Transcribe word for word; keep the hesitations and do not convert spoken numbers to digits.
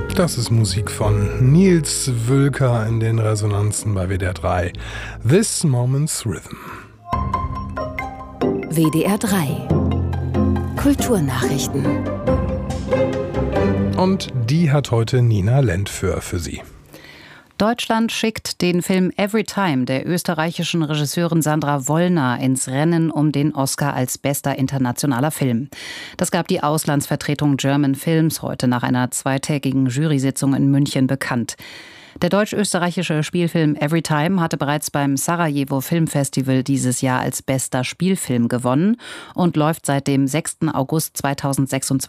Das ist Musik von Nils Wülker in den Resonanzen bei W D R drei. This Moment's Rhythm. W D R drei Kulturnachrichten. Und die hat heute Nina Lentföhr für Sie. Deutschland schickt den Film Everytime der österreichischen Regisseurin Sandra Wollner ins Rennen um den Oscar als bester internationaler Film. Das gab die Auslandsvertretung German Films heute nach einer zweitägigen Jury-Sitzung in München bekannt. Der deutsch-österreichische Spielfilm Everytime hatte bereits beim Sarajevo Filmfestival dieses Jahr als bester Spielfilm gewonnen und läuft seit dem sechsten August zweitausendsechsundzwanzig